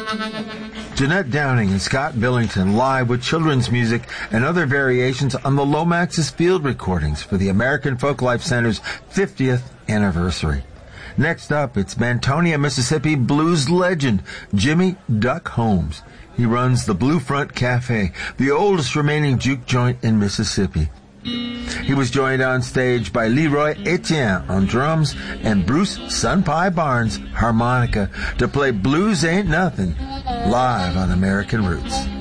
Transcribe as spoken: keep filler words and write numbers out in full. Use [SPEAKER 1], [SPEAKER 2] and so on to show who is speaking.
[SPEAKER 1] Jeanette Downing and Scott Billington live with children's music and other variations on the Lomax's field recordings for the American Folklife Center's fiftieth anniversary. Next up, it's Mantonia, Mississippi blues legend Jimmy Duck Holmes. He runs the Blue Front Cafe, the oldest remaining juke joint in Mississippi. He was joined on stage by Leroy Etienne on drums and Bruce Sunpie Barnes harmonica to play Blues Ain't Nothing live on American Roots.